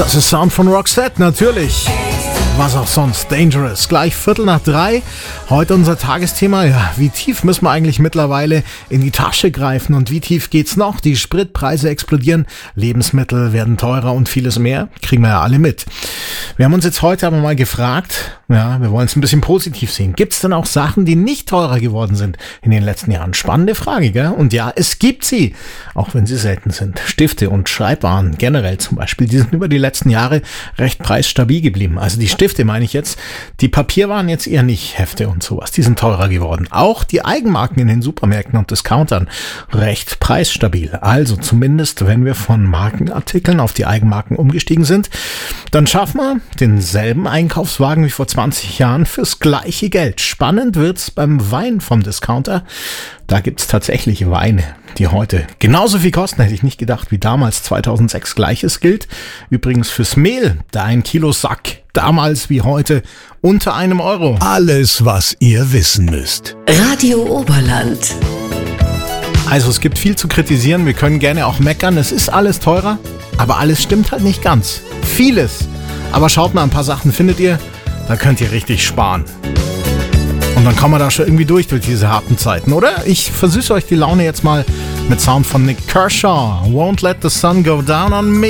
Das ist Sound von Roxette, natürlich. Was auch sonst, Dangerous. Gleich 2:45. Heute unser Tagesthema. Ja, wie tief müssen wir eigentlich mittlerweile in die Tasche greifen und wie tief geht's noch? Die Spritpreise explodieren, Lebensmittel werden teurer und vieles mehr. Kriegen wir ja alle mit. Wir haben uns jetzt heute aber mal gefragt, ja, wir wollen es ein bisschen positiv sehen. Gibt es denn auch Sachen, die nicht teurer geworden sind in den letzten Jahren? Spannende Frage, gell? Und ja, es gibt sie, auch wenn sie selten sind. Stifte und Schreibwaren generell zum Beispiel, die sind über die letzten Jahre recht preisstabil geblieben. Also die Stifte meine ich jetzt, die Papierwaren jetzt eher nicht, Hefte und sowas, die sind teurer geworden. Auch die Eigenmarken in den Supermärkten und Discountern recht preisstabil. Also zumindest, wenn wir von Markenartikeln auf die Eigenmarken umgestiegen sind, dann schaffen wir denselben Einkaufswagen wie vor 20 Jahren fürs gleiche Geld. Spannend wird's beim Wein vom Discounter. Da gibt's tatsächlich Weine, die heute genauso viel kosten, hätte ich nicht gedacht, wie damals 2006. Gleiches gilt übrigens fürs Mehl, da 1 Kilo Sack, damals wie heute unter €1. Alles, was ihr wissen müsst. Radio Oberland. Also es gibt viel zu kritisieren, wir können gerne auch meckern, es ist alles teurer, aber alles stimmt halt nicht ganz. Vieles. Aber schaut mal, ein paar Sachen findet ihr, da könnt ihr richtig sparen. Und dann kommen wir da schon irgendwie durch diese harten Zeiten, oder? Ich versüße euch die Laune jetzt mal mit Sound von Nik Kershaw. Won't let the sun go down on me.